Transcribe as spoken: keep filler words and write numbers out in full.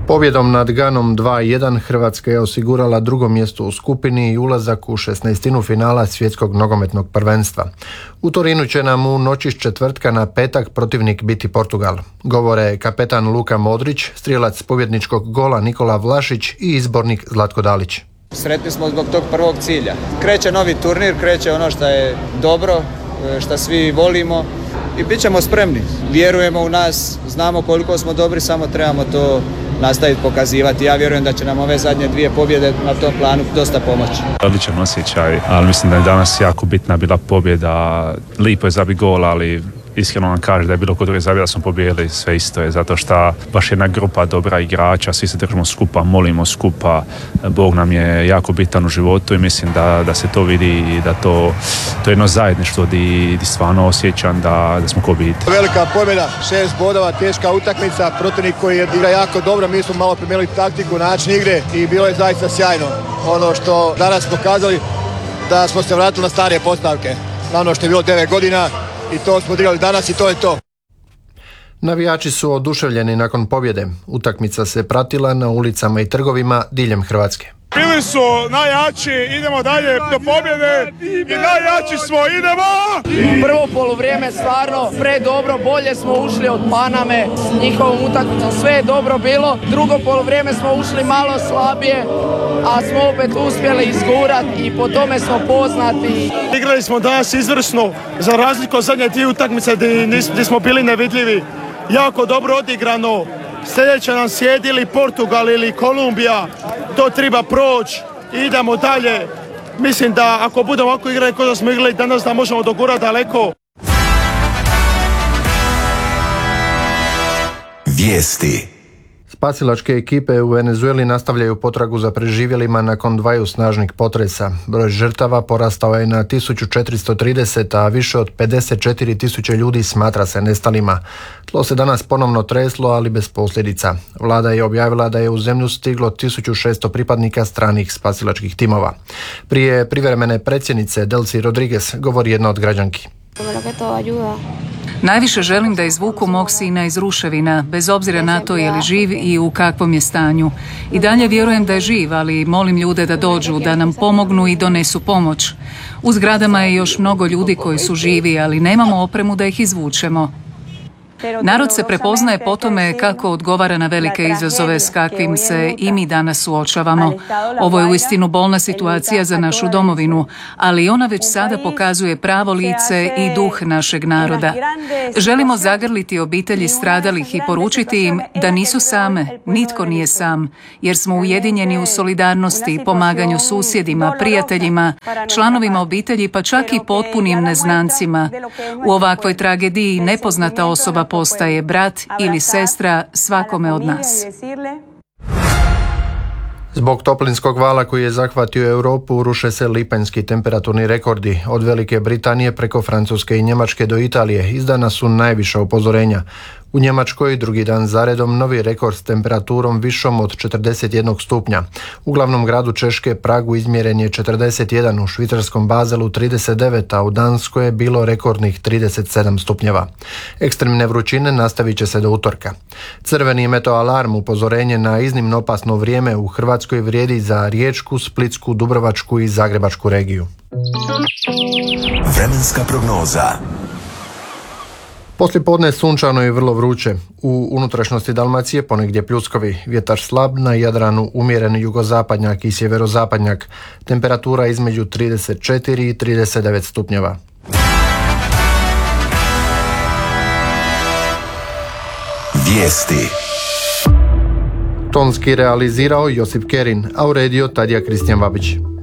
Pobjedom nad Ganom dva jedan Hrvatska je osigurala drugo mjesto u skupini i ulazak u šesnaestinu finala svjetskog nogometnog prvenstva. U Torinu će nam u noći s četvrtka na petak protivnik biti Portugal. Govore kapetan Luka Modrić, strijelac pobjedničkog gola Nikola Vlašić i izbornik Zlatko Dalić. Sretni smo zbog tog prvog cilja. Kreće novi turnir, kreće ono što je dobro, što svi volimo i bit ćemo spremni. Vjerujemo u nas, znamo koliko smo dobri, samo trebamo to nastaviti pokazivati. Ja vjerujem da će nam ove zadnje dvije pobjede na tom planu dosta pomoći. Odličan osjećaj, ali mislim da je danas jako bitna bila pobjeda. Lipo je zabiti gol, ali iskreno vam kaže da je bilo kod druge zabije da smo pobijedili, sve isto je, zato što baš jedna grupa dobra igrača, svi se držimo skupa, molimo skupa, Bog nam je jako bitan u životu i mislim da, da se to vidi i da to, to je jedno zajedništvo di, di stvarno osjećam da, da smo ko biti. Velika pobjeda, šest bodova, teška utakmica, protivnik koji je igra jako dobro, mi smo malo promijenili taktiku, način igre i bilo je zaista sjajno. Ono što danas pokazali da smo se vratili na starije postavke, na ono što je bilo devet godina, i to smo odigrali danas i to je to. Navijači su oduševljeni nakon pobjede. Utakmica se pratila na ulicama i trgovima diljem Hrvatske. Bili su najjači, idemo dalje do pobjede i najjači smo, idemo! Prvo poluvrijeme stvarno predobro, bolje smo ušli od Paname s njihovom utakmicom, sve je dobro bilo. Drugo poluvrijeme smo ušli malo slabije, a smo opet uspjeli izgurati i po tome smo poznati. Igrali smo danas izvrsno, za razliku od zadnje dvije utakmice gdje smo bili nevidljivi. Jako dobro odigrano. Sljedeće nam slijedi ili Portugal ili Kolumbija, to treba proći, idemo dalje. Mislim da ako budemo ovako igrali kao da smo igrali danas, da možemo dogurati daleko. Vijesti. Spasilačke ekipe u Venezueli nastavljaju potragu za preživjelima nakon dvaju snažnih potresa. Broj žrtava porastao je na tisuću četiristo trideset, a više od pedeset četiri tisuće ljudi smatra se nestalima. Tlo se danas ponovno treslo, ali bez posljedica. Vlada je objavila da je u zemlju stiglo tisuću šesto pripadnika stranih spasilačkih timova. Prije privremene predsjednice Delcy Rodriguez govori jedna od građanki. Najviše želim da izvuku mog sina iz ruševina, bez obzira na to je li živ i u kakvom je stanju. I dalje vjerujem da je živ, ali molim ljude da dođu, da nam pomognu i donesu pomoć. U zgradama je još mnogo ljudi koji su živi, ali nemamo opremu da ih izvučemo. Narod se prepoznaje po tome kako odgovara na velike izazove s kakvim se i mi danas suočavamo. Ovo je uistinu bolna situacija za našu domovinu, ali ona već sada pokazuje pravo lice i duh našeg naroda. Želimo zagrliti obitelji stradalih i poručiti im da nisu same, nitko nije sam, jer smo ujedinjeni u solidarnosti i pomaganju susjedima, prijateljima, članovima obitelji, pa čak i potpunim neznancima. U ovakvoj tragediji nepoznata osoba postaje brat ili sestra svakome od nas. Zbog toplinskog vala koji je zahvatio Europu ruše se lipanjski temperaturni rekordi. Od Velike Britanije preko Francuske i Njemačke do Italije izdana su najviša upozorenja. U Njemačkoj drugi dan zaredom novi rekord s temperaturom višom od četrdeset jednog stupnja. U glavnom gradu Češke Pragu izmjeren je četrdeset jedan, u švicarskom Bazelu trideset devet, a u Danskoj je bilo rekordnih trideset sedam stupnjeva. Ekstremne vrućine nastavit će se do utorka. Crveni meteoalarm, upozorenje na iznimno opasno vrijeme, u Hrvatskoj vrijedi za Riječku, Splitsku, Dubrovačku i Zagrebačku regiju. Vremenska prognoza. Poslijepodne sunčano i vrlo vruće. U unutrašnjosti Dalmacije ponegdje pljuskovi, vjetar slab, na Jadranu umjeren jugozapadnjak i sjeverozapadnjak. Temperatura između trideset četiri i trideset devet stupnjeva. Vijesti. Tonski realizirao Josip Kerin, a uredio Tadija Kristijan Babić.